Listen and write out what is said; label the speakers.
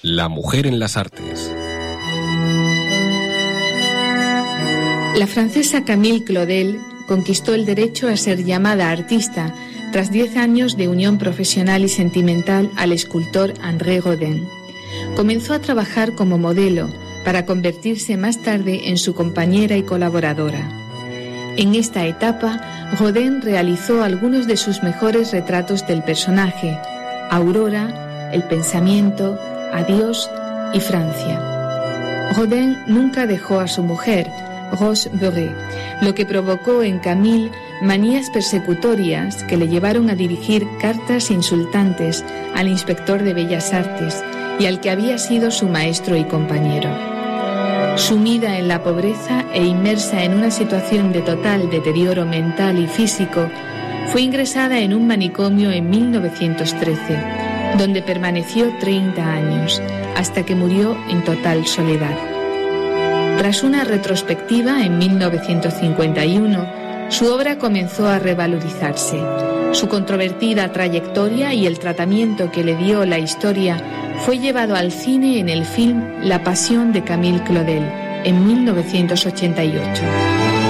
Speaker 1: La mujer en las artes.
Speaker 2: La francesa Camille Claudel conquistó el derecho a ser llamada artista tras 10 años de unión profesional y sentimental al escultor André Rodin. Comenzó a trabajar como modelo para convertirse más tarde en su compañera y colaboradora. En esta etapa, Rodin realizó algunos de sus mejores retratos del personaje: Aurora, El pensamiento, Adiós y Francia. Rodin nunca dejó a su mujer, Rose Beuret, lo que provocó en Camille manías persecutorias que le llevaron a dirigir cartas insultantes al inspector de Bellas Artes y al que había sido su maestro y compañero. Sumida en la pobreza e inmersa en una situación de total deterioro mental y físico, fue ingresada en un manicomio en 1913, donde permaneció 30 años, hasta que murió en total soledad. Tras una retrospectiva en 1951, su obra comenzó a revalorizarse. Su controvertida trayectoria y el tratamiento que le dio la historia fue llevado al cine en el film La Pasión de Camille Claudel en 1988.